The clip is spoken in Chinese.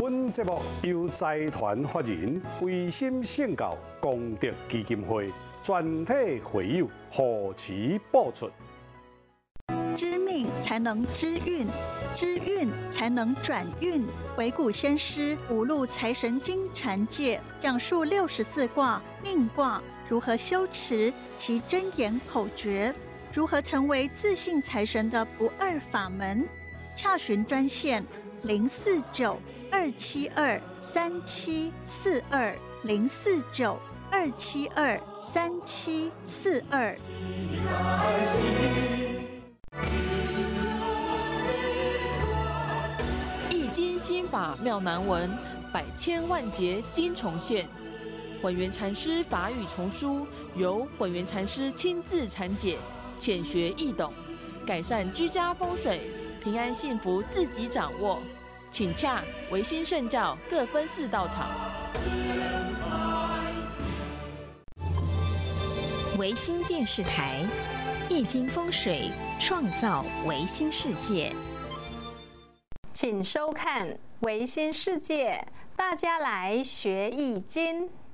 本节目由财团法人维新圣教功德基金会全体会友护持播出。 知命才能知运，知运才能转运。鬼谷先师五路财神经禅界讲述64卦命卦如何修持其真言口诀，如何成为自信财神的不二法门。洽询专线049-272-3742，049-272-3742。 易经心法妙难文，百千万劫经重现。混元禅师法语丛书由混元禅师亲自阐解，浅学易懂，改善居家风水，平安幸福自己掌握。请洽维新圣教各分寺道场。 维新电视台，易经风水创造维新世界。 请收看《维新世界》，大家来学易经。